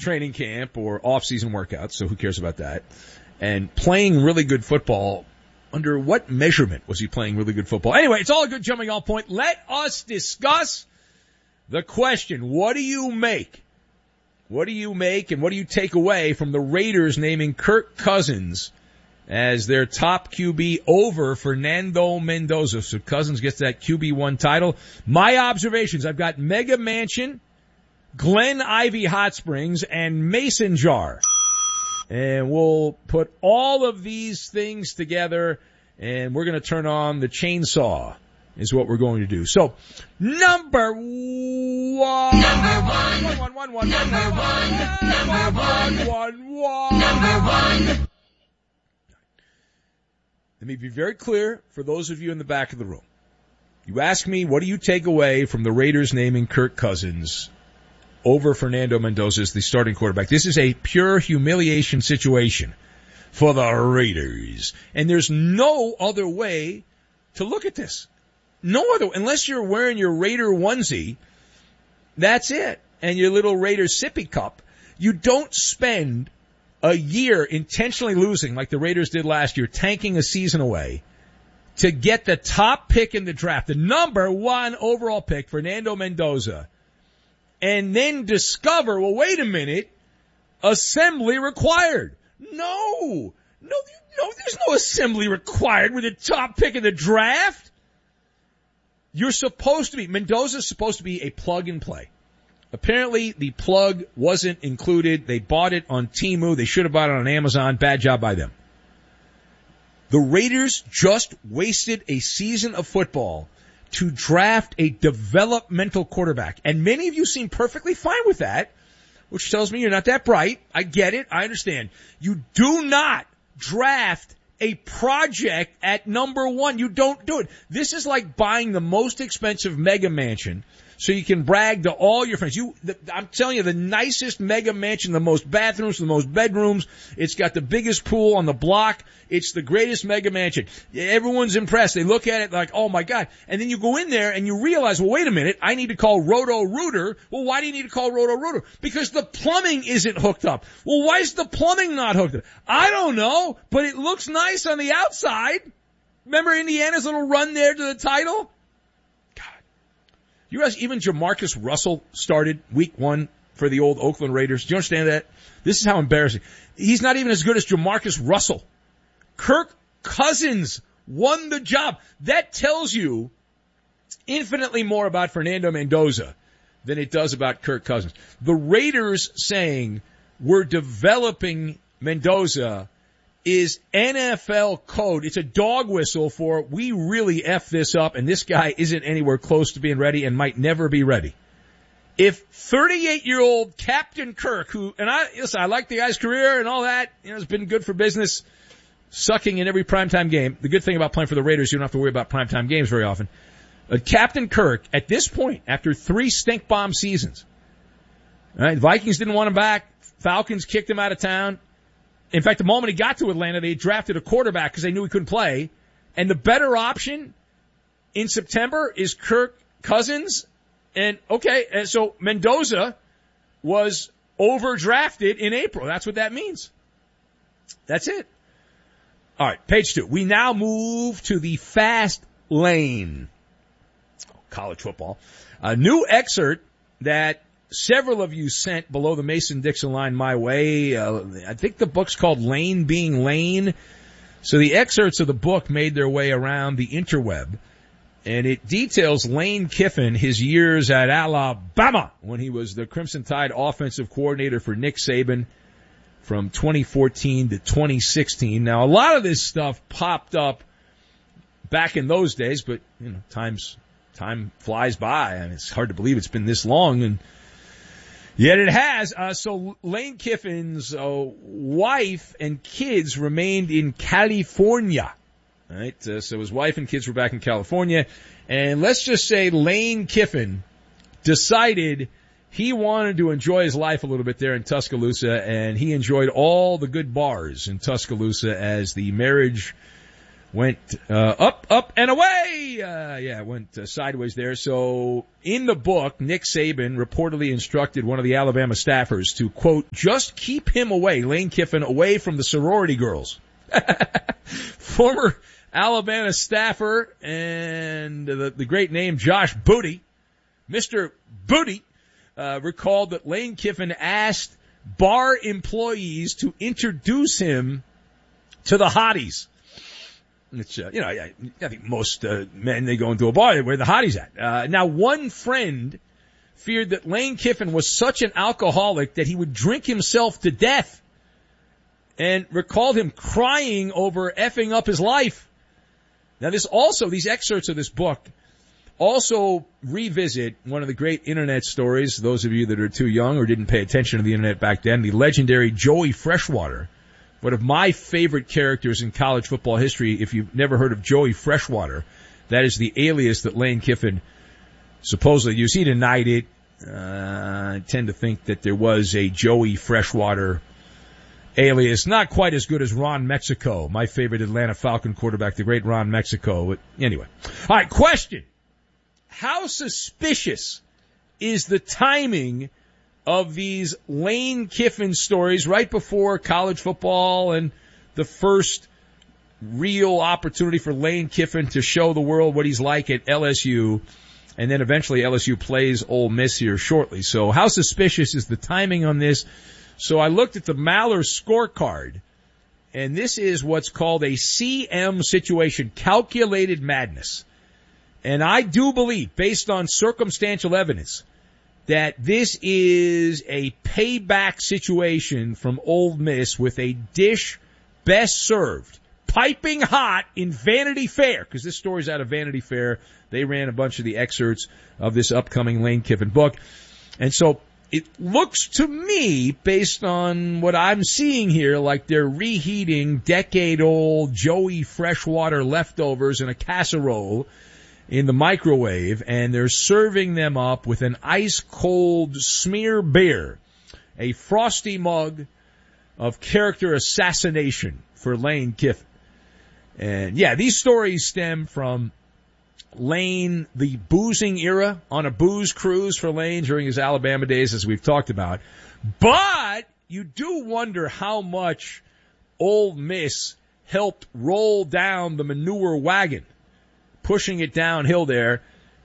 training camp or off-season workouts, so who cares about that, and playing really good football. Under what measurement was he playing really good football? Anyway, it's all a good jumping off point. Let us discuss the question, what do you make? What do you make and what do you take away from the Raiders naming Kirk Cousins as their top QB over Fernando Mendoza? So Cousins gets that QB1 title. My observations, I've got Mega Mansion, Glen Ivy Hot Springs, and Mason Jar. And we'll put all of these things together, and we're going to turn on the chainsaw, is what we're going to do. So, number one. Let me be very clear for those of you in the back of the room. You ask me, what do you take away from the Raiders naming Kirk Cousins over Fernando Mendoza as the starting quarterback? This is a pure humiliation situation for the Raiders. And there's no other way to look at this. No other, unless you're wearing your Raider onesie, that's it. And your little Raider sippy cup. You don't spend a year intentionally losing like the Raiders did last year, tanking a season away, to get the top pick in the draft, the number one overall pick, Fernando Mendoza, and then discover, well, wait a minute, assembly required. No, there's no assembly required with the top pick in the draft. Mendoza's supposed to be a plug and play. Apparently the plug wasn't included. They bought it on Temu. They should have bought it on Amazon. Bad job by them. The Raiders just wasted a season of football to draft a developmental quarterback. And many of you seem perfectly fine with that, which tells me you're not that bright. I get it. I understand. You do not draft a project at number one. You don't do it. This is like buying the most expensive mega mansion so you can brag to all your friends. I'm telling you, the nicest mega mansion, the most bathrooms, the most bedrooms. It's got the biggest pool on the block. It's the greatest mega mansion. Everyone's impressed. They look at it like, oh my God. And then you go in there and you realize, well, wait a minute, I need to call Roto-Rooter. Well, why do you need to call Roto-Rooter? Because the plumbing isn't hooked up. Well, why is the plumbing not hooked up? I don't know, but it looks nice on the outside. Remember Indiana's little run there to the title? You realize even Jamarcus Russell started week one for the old Oakland Raiders? Do you understand that? This is how embarrassing. He's not even as good as Jamarcus Russell. Kirk Cousins won the job. That tells you infinitely more about Fernando Mendoza than it does about Kirk Cousins. The Raiders saying we're developing Mendoza is NFL code. It's a dog whistle for we really F this up and this guy isn't anywhere close to being ready and might never be ready. If 38-year-old Captain Kirk, I like the guy's career and all that, it's been good for business, sucking in every primetime game. The good thing about playing for the Raiders, you don't have to worry about primetime games very often. Captain Kirk, at this point, after 3 stink bomb seasons, right? Vikings didn't want him back. Falcons kicked him out of town. In fact, the moment he got to Atlanta, they drafted a quarterback because they knew he couldn't play. And the better option in September is Kirk Cousins. And so Mendoza was overdrafted in April. That's what that means. That's it. All right, page 2. We now move to the fast lane. College football. A new excerpt that several of you sent below the Mason-Dixon line my way. I think the book's called Lane Being Lane. So the excerpts of the book made their way around the interweb. And it details Lane Kiffin, his years at Alabama when he was the Crimson Tide offensive coordinator for Nick Saban from 2014 to 2016. Now, a lot of this stuff popped up back in those days, but, time flies by, and it's hard to believe it's been this long, and yet it has. So Lane Kiffin's wife and kids remained in California. Right? So his wife and kids were back in California. And let's just say Lane Kiffin decided he wanted to enjoy his life a little bit there in Tuscaloosa, and he enjoyed all the good bars in Tuscaloosa as the marriage went up and away. It went sideways there. So in the book, Nick Saban reportedly instructed one of the Alabama staffers to, quote, just keep him away, Lane Kiffin, away from the sorority girls. Former Alabama staffer and the great name Josh Booty, Mr. Booty, recalled that Lane Kiffin asked bar employees to introduce him to the hotties. It's, I think most men, they go into a bar where the hotties at. Now, one friend feared that Lane Kiffin was such an alcoholic that he would drink himself to death, and recalled him crying over effing up his life. Now, these excerpts of this book also revisit one of the great internet stories, those of you that are too young or didn't pay attention to the internet back then, the legendary Joey Freshwater, one of my favorite characters in college football history. If you've never heard of Joey Freshwater, that is the alias that Lane Kiffin supposedly used. He denied it. I tend to think that there was a Joey Freshwater alias, not quite as good as Ron Mexico, my favorite Atlanta Falcon quarterback, the great Ron Mexico. But anyway. All right, question. How suspicious is the timing of these Lane Kiffin stories right before college football and the first real opportunity for Lane Kiffin to show the world what he's like at LSU, and then eventually LSU plays Ole Miss here shortly. So how suspicious is the timing on this? So I looked at the Maller scorecard, and this is what's called a CM situation, calculated madness. And I do believe, based on circumstantial evidence, that this is a payback situation from Ole Miss with a dish best served, piping hot in Vanity Fair, because this story's out of Vanity Fair. They ran a bunch of the excerpts of this upcoming Lane Kiffin book. And so it looks to me, based on what I'm seeing here, like they're reheating decade-old Joey Freshwater leftovers in a casserole in the microwave, and they're serving them up with an ice-cold smear beer, a frosty mug of character assassination for Lane Kiffin. And yeah, these stories stem from Lane, the boozing era on a booze cruise for Lane during his Alabama days, as we've talked about. But you do wonder how much Ole Miss helped roll down the manure wagon, pushing it downhill there.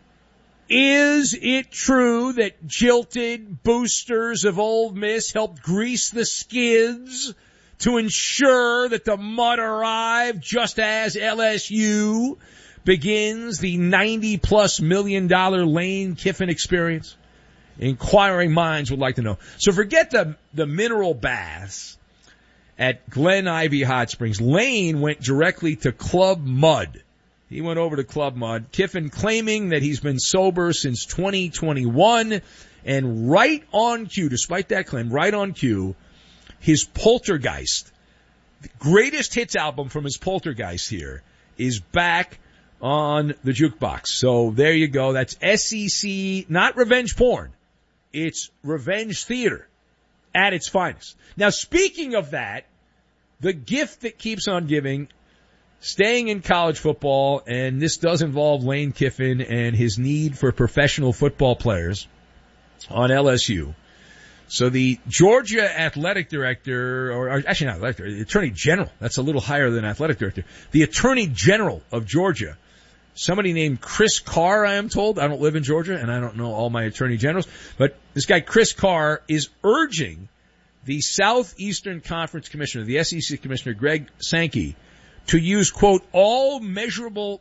Is it true that jilted boosters of Ole Miss helped grease the skids to ensure that the mud arrived just as LSU begins the $90+ million Lane Kiffin experience? Inquiring minds would like to know. So forget the mineral baths at Glen Ivy Hot Springs. Lane went directly to Club Mud. He went over to Club Mud. Kiffin claiming that he's been sober since 2021, and right on cue, despite that claim, right on cue, his Poltergeist, the greatest hits album from his Poltergeist here, is back on the jukebox. So there you go. That's SEC, not revenge porn. It's revenge theater at its finest. Now, speaking of that, the gift that keeps on giving, staying in college football, and this does involve Lane Kiffin and his need for professional football players on LSU. So the Georgia athletic director, or actually not athletic director, the attorney general, that's a little higher than athletic director, the attorney general of Georgia, somebody named Chris Carr, I am told. I don't live in Georgia, and I don't know all my attorney generals, but this guy Chris Carr is urging the Southeastern Conference Commissioner, the SEC Commissioner Greg Sankey, to use, quote, all measures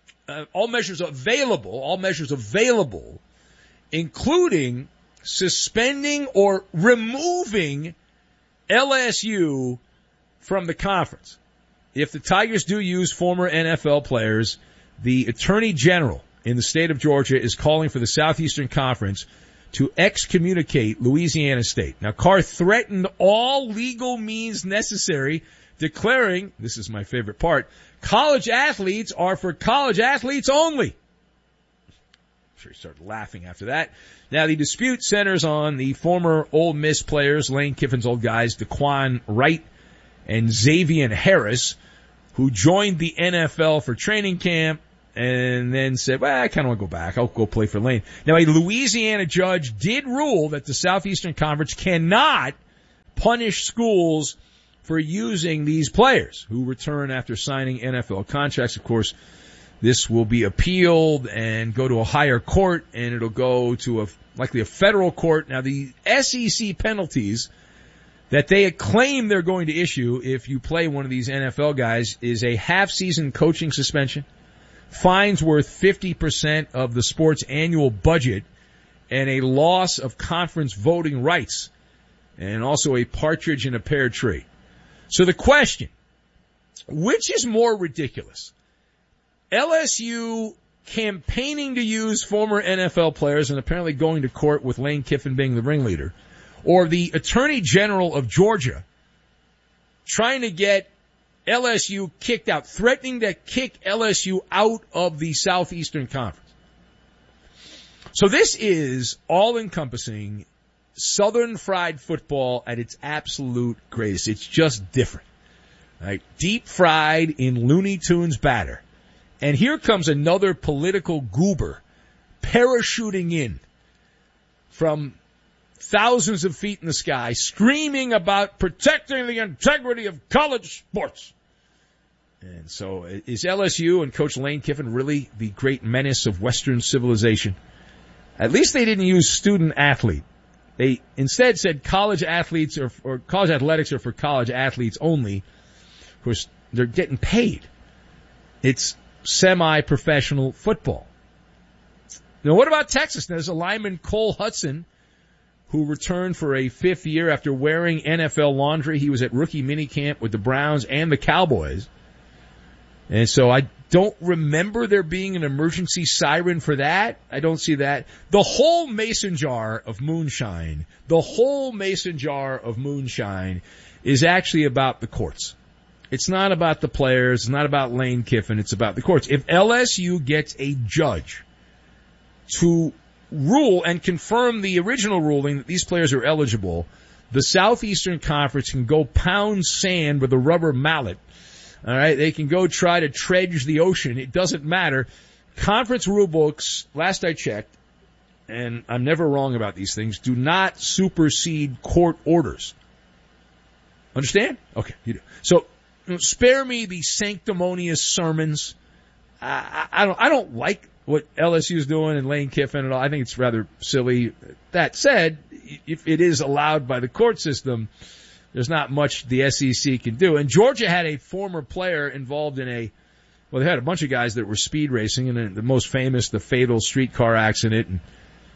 available, including suspending or removing LSU from the conference. If the Tigers do use former NFL players, the Attorney General in the state of Georgia is calling for the Southeastern Conference to excommunicate Louisiana State. Now, Carr threatened all legal means necessary, declaring, this is my favorite part, college athletes are for college athletes only. I'm sure he started laughing after that. Now, the dispute centers on the former Ole Miss players, Lane Kiffin's old guys, Daquan Wright and Xavier Harris, who joined the NFL for training camp and then said, well, I kind of want to go back. I'll go play for Lane. Now, a Louisiana judge did rule that the Southeastern Conference cannot punish schools for using these players who return after signing NFL contracts. Of course, this will be appealed and go to a higher court, and it'll go to likely a federal court. Now, the SEC penalties that they claim they're going to issue if you play one of these NFL guys is a half-season coaching suspension, fines worth 50% of the sport's annual budget, and a loss of conference voting rights, and also a partridge in a pear tree. So the question, which is more ridiculous? LSU campaigning to use former NFL players and apparently going to court with Lane Kiffin being the ringleader, or the Attorney General of Georgia trying to get LSU kicked out, threatening to kick LSU out of the Southeastern Conference? So this is all-encompassing Southern fried football at its absolute greatest. It's just different, right? Deep fried in Looney Tunes batter. And here comes another political goober parachuting in from thousands of feet in the sky, screaming about protecting the integrity of college sports. And so is LSU and Coach Lane Kiffin really the great menace of Western civilization? At least they didn't use student athlete. They instead said college athletes or college athletics are for college athletes only. Of course, they're getting paid. It's semi-professional football. Now, what about Texas? There's a lineman, Cole Hudson, who returned for a fifth year after wearing NFL laundry. He was at rookie minicamp with the Browns and the Cowboys. And so I don't remember there being an emergency siren for that. I don't see that. The whole mason jar of moonshine is actually about the courts. It's not about the players. It's not about Lane Kiffin. It's about the courts. If LSU gets a judge to rule and confirm the original ruling that these players are eligible, the Southeastern Conference can go pound sand with a rubber mallet. All right, they can go try to dredge the ocean. It doesn't matter. Conference rule books, last I checked, and I'm never wrong about these things, do not supersede court orders. Understand? Okay, you do. So, spare me the sanctimonious sermons. I don't like what LSU is doing and Lane Kiffin and all. I think it's rather silly. That said, if it is allowed by the court system, there's not much the SEC can do. And Georgia had a former player involved in they had a bunch of guys that were speed racing, and the most famous, the fatal streetcar accident. And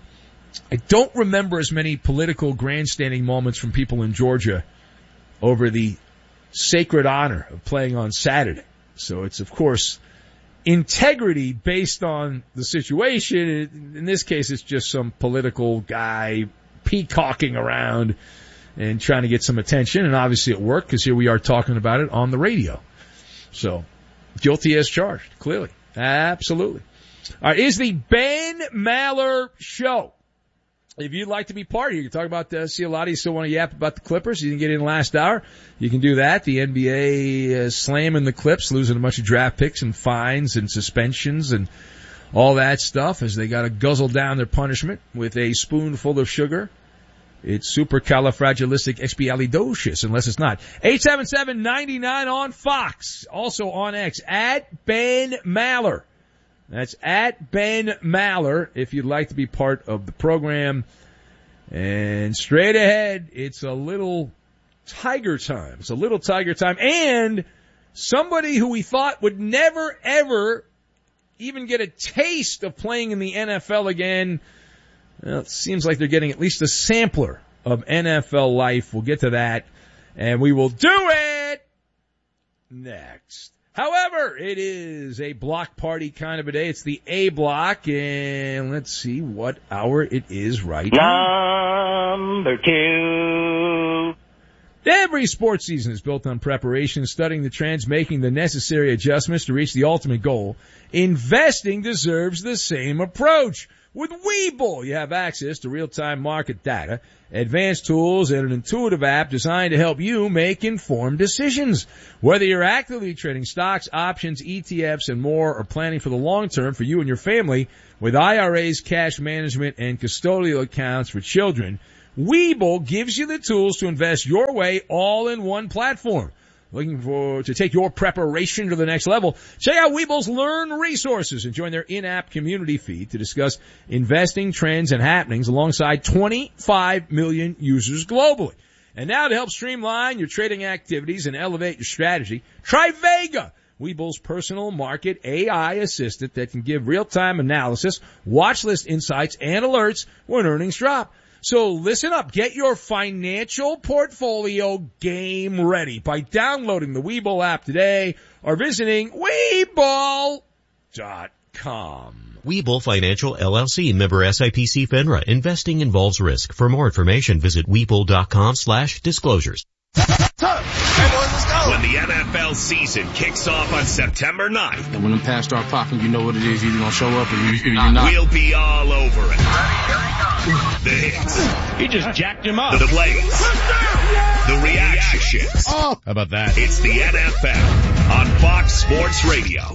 I don't remember as many political grandstanding moments from people in Georgia over the sacred honor of playing on Saturday. So it's, of course, integrity based on the situation. In this case, it's just some political guy peacocking around and trying to get some attention, and obviously it worked because here we are talking about it on the radio. So, guilty as charged, clearly. Absolutely. All right, is the Ben Maller Show. If you'd like to be part of it, you can talk about see a lot of you still want to yap about the Clippers. You can get in last hour. You can do that. The NBA slamming the Clips, losing a bunch of draft picks and fines and suspensions and all that stuff as they got to guzzle down their punishment with a spoonful of sugar. It's supercalifragilisticexpialidocious, unless it's not. 877-99 on Fox. Also on X, at Ben Maller. That's at Ben Maller if you'd like to be part of the program. And straight ahead, it's a little Tiger time. It's a little Tiger time. And somebody who we thought would never, ever even get a taste of playing in the NFL again. Well, it seems like they're getting at least a sampler of NFL life. We'll get to that, and we will do it next. However, it is a block party kind of a day. It's the A block, and let's see what hour it is right now. Number 2. Every sports season is built on preparation, studying the trends, making the necessary adjustments to reach the ultimate goal. Investing deserves the same approach. With Webull, you have access to real-time market data, advanced tools, and an intuitive app designed to help you make informed decisions. Whether you're actively trading stocks, options, ETFs, and more, or planning for the long term for you and your family, with IRAs, cash management, and custodial accounts for children, Webull gives you the tools to invest your way all in one platform. Looking to take your preparation to the next level? Check out Webull's Learn resources and join their in-app community feed to discuss investing trends and happenings alongside 25 million users globally. And now to help streamline your trading activities and elevate your strategy, try Vega, Webull's personal market AI assistant that can give real-time analysis, watch list insights, and alerts when earnings drop. So listen up. Get your financial portfolio game ready by downloading the Webull app today or visiting Webull.com. Webull Financial LLC, member SIPC FINRA. Investing involves risk. For more information, visit Webull.com/disclosures. When the NFL season kicks off on September 9th. And when the pass start popping, you know what it is. You're going to show up or you're not. We'll be all over it. The hits. He just jacked him up. The plays. The reactions. Oh, how about that? It's the NFL on Fox Sports Radio.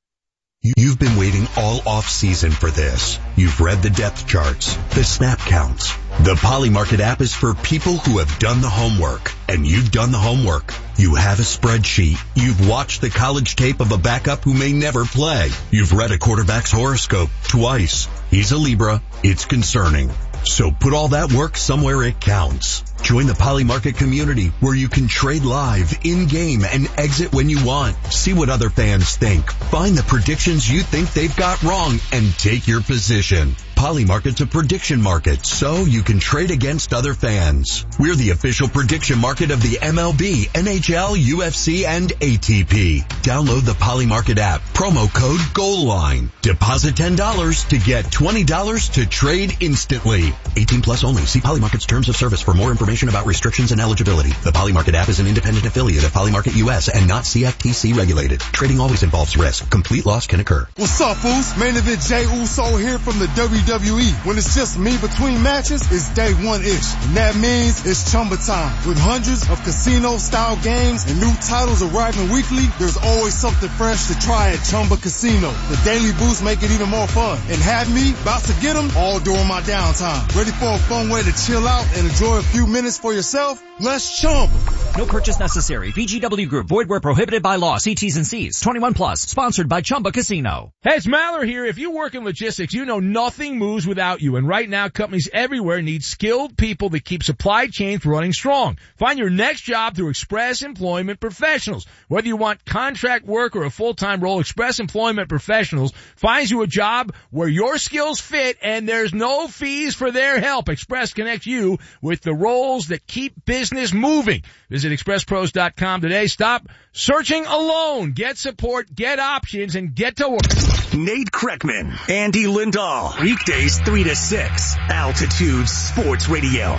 You've been waiting all off-season for this. You've read the depth charts, the snap counts. The Polymarket app is for people who have done the homework, and you've done the homework. You have a spreadsheet. You've watched the college tape of a backup who may never play. You've read a quarterback's horoscope twice. He's a Libra. It's concerning. So put all that work somewhere it counts. Join the Polymarket community where you can trade live, in-game, and exit when you want. See what other fans think. Find the predictions you think they've got wrong and take your position. Polymarket's a prediction market, so you can trade against other fans. We're the official prediction market of the MLB, NHL, UFC, and ATP. Download the Polymarket app. Promo code GOALLINE. Deposit $10 to get $20 to trade instantly. 18 plus only. See Polymarket's terms of service for more information about restrictions and eligibility. The Polymarket app is an independent affiliate of Polymarket US and not CFTC regulated. Trading always involves risk. Complete loss can occur. What's up, Foos? Main event Jey Uso here from the WWE. When it's just me between matches, it's day one-ish. And that means it's Chumba time. With hundreds of casino-style games and new titles arriving weekly, there's always something fresh to try at Chumba Casino. The daily boosts make it even more fun. And have me about to get them all during my downtime. Ready for a fun way to chill out and enjoy a few minutes for yourself? Let's Chumba. No purchase necessary. VGW Group. Void where prohibited by law. See T's and C's. 21 plus. Sponsored by Chumba Casino. Hey, it's Maller here. If you work in logistics, you know nothing moves without you. And right now, companies everywhere need skilled people that keep supply chains running strong. Find your next job through Express Employment Professionals. Whether you want contract work or a full-time role, Express Employment Professionals finds you a job where your skills fit and there's no fees for their help. Express connects you with the roles that keep business moving. Visit expresspros.com today. Stop searching alone. Get support, get options, and get to work. Nate Kreckman, Andy Lindahl. Weekdays 3 to 6. Altitude Sports Radio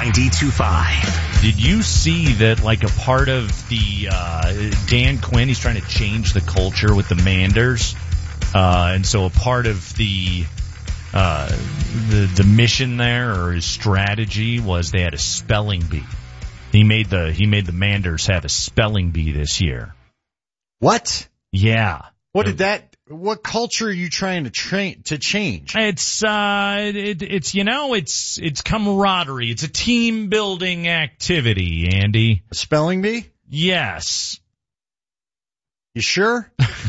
92.5. Did you see that, like, a part of the Dan Quinn, he's trying to change the culture with the Manders, and so a part of the mission there, or his strategy, was they had a spelling bee. He made the Manders have a spelling bee this year. What? Yeah. What culture are you trying to change? It's camaraderie. It's a team building activity, Andy. A spelling bee? Yes. You sure?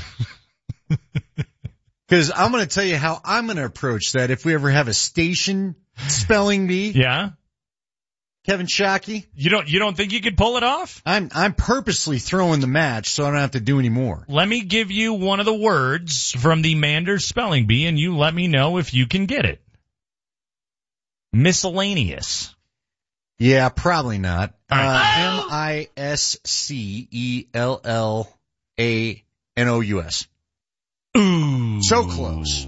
Because I'm going to tell you how I'm going to approach that if we ever have a station spelling bee. Yeah. Kevin Shockey. You don't think you could pull it off? I'm purposely throwing the match so I don't have to do any more. Let me give you one of the words from the Manders spelling bee and you let me know if you can get it. Miscellaneous. Yeah, probably not. Miscellanaous. Ooh. So close.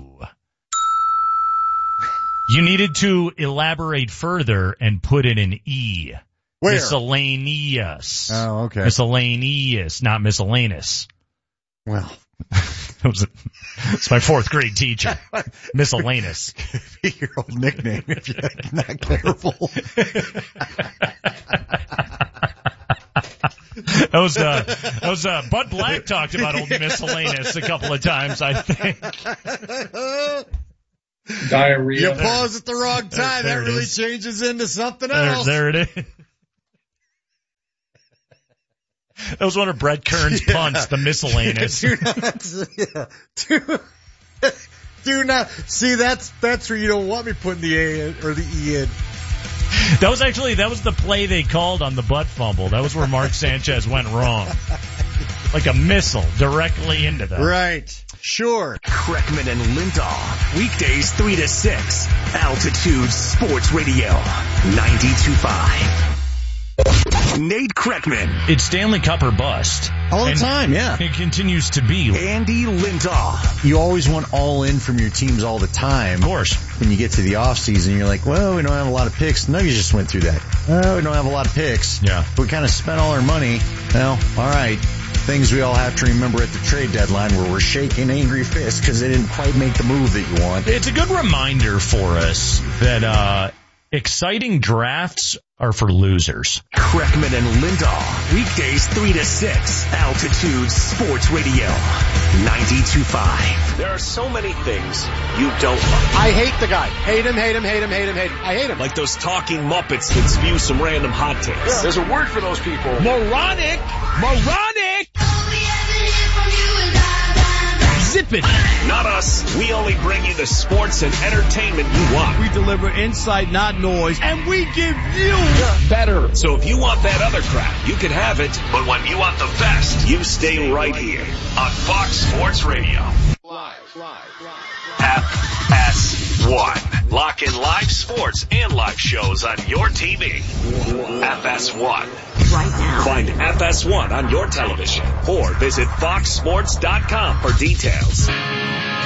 You needed to elaborate further and put in an E. Where? Miscellaneous. Oh, okay. Miscellaneous, not miscellaneous. Well, it's my fourth grade teacher. Miscellaneous. Your old nickname if you're not careful. That was Bud Black talked about old miscellaneous a couple of times, I think. Diarrhea. You pause at the wrong time. There that it really is. changes into something else. There it is. That was one of Brett Kern's punts, the miscellaneous. Do not. See, that's where you don't want me putting the A in, or the E in. That was the play they called on the butt fumble. That was where Mark Sanchez went wrong. Like a missile directly into them. Right. Sure. Kreckman and Lindahl. Weekdays 3 to 6. Altitude Sports Radio. 92.5. Nate Kreckman. It's Stanley Cup or bust. All the And time, yeah. It continues to be. Andy Lindahl. You always want all in from your teams all the time. Of course. When you get to the off season, you're like, well, we don't have a lot of picks. No, you just went through that. We don't have a lot of picks. Yeah. We kind of spent all our money. Well, all right. Things we all have to remember at the trade deadline where we're shaking angry fists because they didn't quite make the move that you want. It's a good reminder for us that exciting drafts are for losers. Kreckman and Lindahl. Weekdays 3 to 6. Altitude Sports Radio. 92.5. There are so many things you don't like. I hate the guy. Hate him. I hate him. Like those talking Muppets that spew some random hot takes. Yeah. There's a word for those people. Moronic! Zip it! Not us. We only bring you the sports and entertainment you want. We deliver insight, not noise, and we give you better. So if you want that other crap, you can have it. But when you want the best, you stay right here on Fox Sports Radio. FS1. Lock in live sports and live shows on your TV. FS1. Right now. Find FS1 on your television or visit foxsports.com for details.